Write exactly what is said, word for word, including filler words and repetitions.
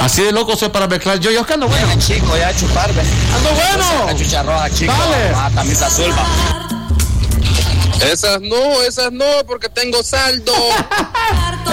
Así de loco soy para mezclar. Yo, yo que ando bueno. Chico, ya chuparme. Ando bueno. La chucha roja, chico. Dale. Ah, camisa azul, va. Esas no, esas no, porque tengo saldo.